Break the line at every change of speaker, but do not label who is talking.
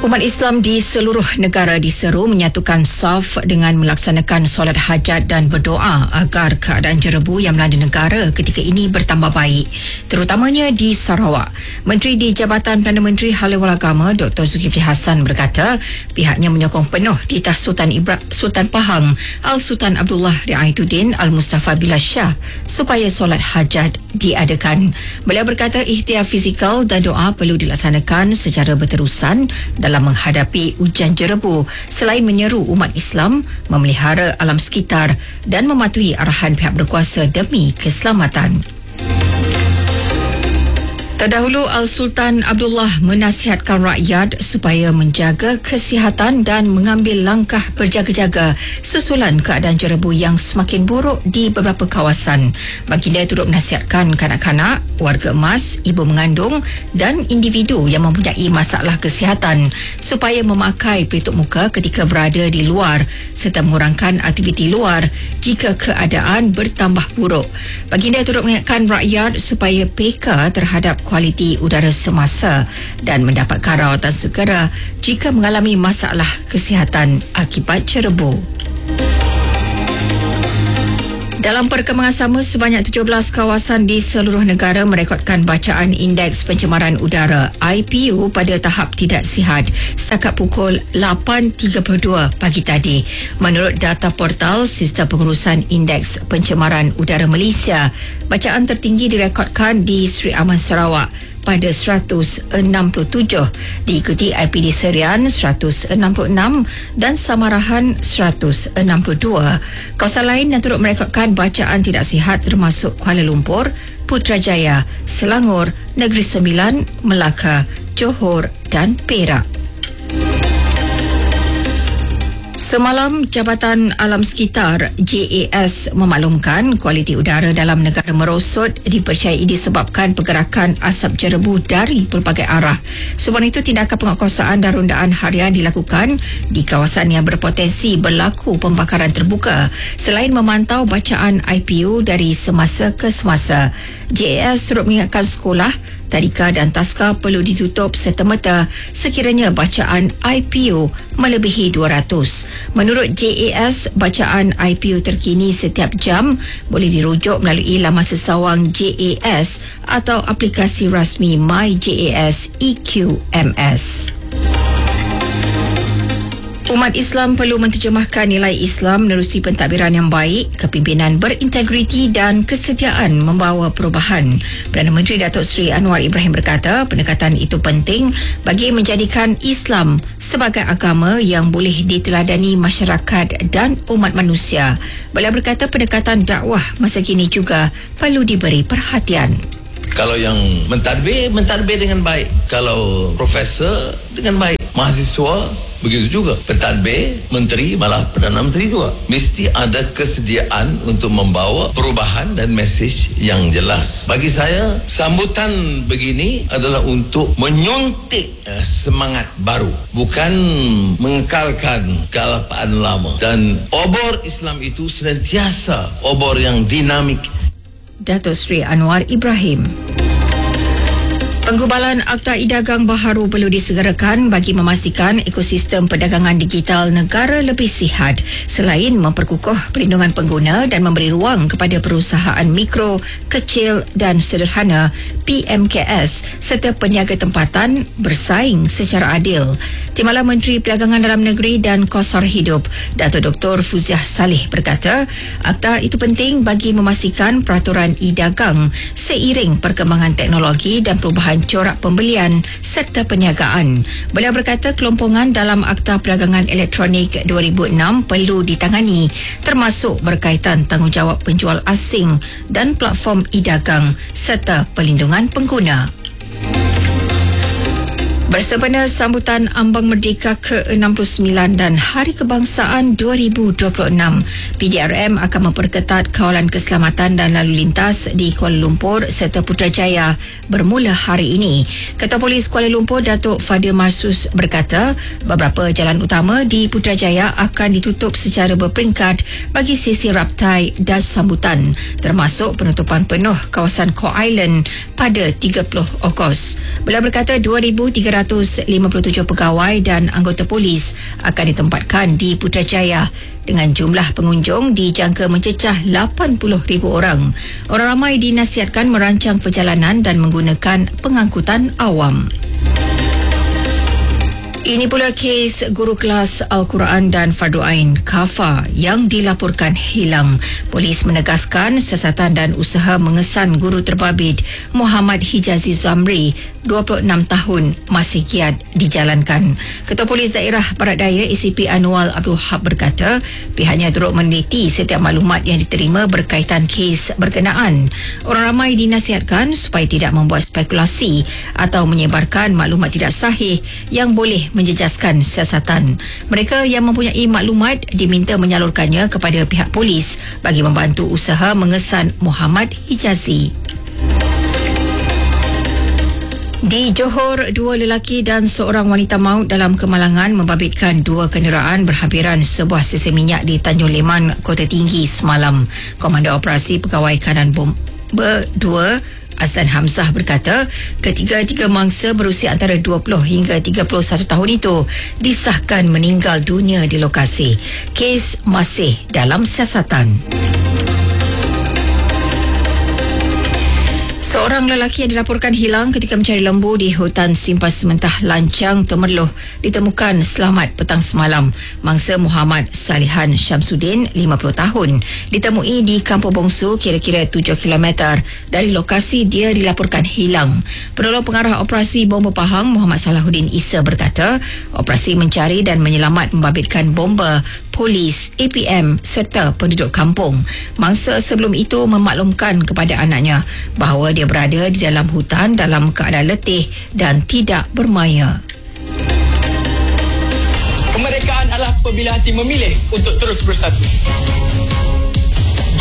Umat Islam di seluruh negara diseru menyatukan saf dengan melaksanakan solat hajat dan berdoa agar keadaan jerebu yang melanda negara ketika ini bertambah baik, terutamanya di Sarawak. Menteri di Jabatan Perdana Menteri Hal Ehwal Agama Dr. Zulkifli Hassan berkata pihaknya menyokong penuh titah Sultan Pahang Al-Sultan Abdullah Riayatuddin Al-Mustafa Bilal Shah supaya solat hajat diadakan. Beliau berkata ikhtiar fizikal dan doa perlu dilaksanakan secara berterusan dalam menghadapi hujan jerebu, selain menyeru umat Islam memelihara alam sekitar dan mematuhi arahan pihak berkuasa demi keselamatan. Terdahulu, Al-Sultan Abdullah menasihatkan rakyat supaya menjaga kesihatan dan mengambil langkah berjaga-jaga susulan keadaan jerebu yang semakin buruk di beberapa kawasan. Baginda turut menasihatkan kanak-kanak, warga emas, ibu mengandung dan individu yang mempunyai masalah kesihatan supaya memakai pelitup muka ketika berada di luar serta mengurangkan aktiviti luar jika keadaan bertambah buruk. Baginda turut mengingatkan rakyat supaya peka terhadap kualiti udara semasa dan mendapatkan rawatan segera jika mengalami masalah kesihatan akibat jerebu. Dalam perkembangan sama, sebanyak 17 kawasan di seluruh negara merekodkan bacaan Indeks Pencemaran Udara IPU pada tahap tidak sihat setakat pukul 8.32 pagi tadi. Menurut data portal Sistem Pengurusan Indeks Pencemaran Udara Malaysia, bacaan tertinggi direkodkan di Sri Aman Sarawak pada 167, diikuti IPD Serian 166 dan Samarahan 162. Kawasan lain yang turut merekodkan bacaan tidak sihat termasuk Kuala Lumpur, Putrajaya, Selangor, Negeri Sembilan, Melaka, Johor dan Perak. Semalam, Jabatan Alam Sekitar JAS memaklumkan kualiti udara dalam negara merosot dipercayai disebabkan pergerakan asap jerebu dari pelbagai arah. Sebab itu, tindakan penguatkuasaan dan rondaan harian dilakukan di kawasan yang berpotensi berlaku pembakaran terbuka selain memantau bacaan IPU dari semasa ke semasa. JAS turut mengingatkan sekolah, tadika dan taska perlu ditutup serta-merta sekiranya bacaan IPU melebihi 200. Menurut JAS, bacaan IPU terkini setiap jam boleh dirujuk melalui laman sesawang JAS atau aplikasi rasmi MyJAS EQMS. Umat Islam perlu menterjemahkan nilai Islam menerusi pentadbiran yang baik, kepimpinan berintegriti dan kesediaan membawa perubahan. Perdana Menteri Datuk Seri Anwar Ibrahim berkata pendekatan itu penting bagi menjadikan Islam sebagai agama yang boleh diteladani masyarakat dan umat manusia. Beliau berkata pendekatan dakwah masa kini juga perlu diberi perhatian.
Kalau yang mentadbir dengan baik. Kalau profesor dengan baik. Mahasiswa begitu juga. Pentadbir, menteri, malah Perdana Menteri juga. Mesti ada kesediaan untuk membawa perubahan dan mesej yang jelas. Bagi saya, sambutan begini adalah untuk menyuntik semangat baru. Bukan mengekalkan kealpaan lama. Dan obor Islam itu senantiasa obor yang dinamik.
Datuk Seri Anwar Ibrahim. Penggubalan Akta E-Dagang baharu perlu disegerakan bagi memastikan ekosistem perdagangan digital negara lebih sihat selain memperkukuh perlindungan pengguna dan memberi ruang kepada perusahaan mikro, kecil dan sederhana PMKS serta peniaga tempatan bersaing secara adil. Timbalan Menteri Perdagangan Dalam Negeri dan Kos Sara Hidup, Datuk Dr. Fuziah Saleh berkata, akta itu penting bagi memastikan peraturan E-Dagang seiring perkembangan teknologi dan perubahan corak pembelian serta perniagaan. Beliau berkata kelompongan dalam Akta Perdagangan Elektronik 2006 perlu ditangani termasuk berkaitan tanggungjawab penjual asing dan platform E-Dagang serta perlindungan pengguna. Bersempena sambutan Ambang Merdeka ke-69 dan Hari Kebangsaan 2026, PDRM akan memperketat kawalan keselamatan dan lalu lintas di Kuala Lumpur serta Putrajaya bermula hari ini. Ketua Polis Kuala Lumpur, Datuk Fadil Marsus berkata, beberapa jalan utama di Putrajaya akan ditutup secara berperingkat bagi sesi raptai dan sambutan, termasuk penutupan penuh kawasan Core Island pada 30 Ogos. Beliau berkata 2,300 157 pegawai dan anggota polis akan ditempatkan di Putrajaya dengan jumlah pengunjung dijangka mencecah 80,000 orang. Orang ramai dinasihatkan merancang perjalanan dan menggunakan pengangkutan awam. Ini pula kes guru kelas Al-Quran dan Fardu Ain Kafa yang dilaporkan hilang. Polis menegaskan siasatan dan usaha mengesan guru terbabit Muhammad Hijazi Zamri 26 tahun masih giat dijalankan. Ketua Polis Daerah Barat Daya ACP Anwar Abdul Wahab berkata pihaknya turut meneliti setiap maklumat yang diterima berkaitan kes berkenaan. Orang ramai dinasihatkan supaya tidak membuat spekulasi atau menyebarkan maklumat tidak sahih yang boleh menjejaskan siasatan. Mereka yang mempunyai maklumat diminta menyalurkannya kepada pihak polis bagi membantu usaha mengesan Muhammad Hijazi. Di Johor, 2 lelaki dan seorang wanita maut dalam kemalangan membabitkan 2 kenderaan berhampiran sebuah stesen minyak di Tanjung Leman, Kota Tinggi semalam. Komander Operasi Pegawai Kanan Bomba 2 Azlan Hamzah berkata ketiga-tiga mangsa berusia antara 20 hingga 31 tahun itu disahkan meninggal dunia di lokasi. Kes masih dalam siasatan. Seorang lelaki yang dilaporkan hilang ketika mencari lembu di hutan Simpas Sementah Lancang, Temerloh ditemukan selamat petang semalam. Mangsa Muhammad Salihan Syamsuddin, 50 tahun, ditemui di Kampung Bongsu kira-kira 7 km dari lokasi dia dilaporkan hilang. Penolong Pengarah Operasi Bomba Pahang Muhammad Salahuddin Isa berkata, operasi mencari dan menyelamat membabitkan bomba polis, APM serta penduduk kampung. Mangsa sebelum itu memaklumkan kepada anaknya bahawa dia berada di dalam hutan dalam keadaan letih dan tidak bermaya.
Kemerdekaan adalah pemilihan hati memilih untuk terus bersatu.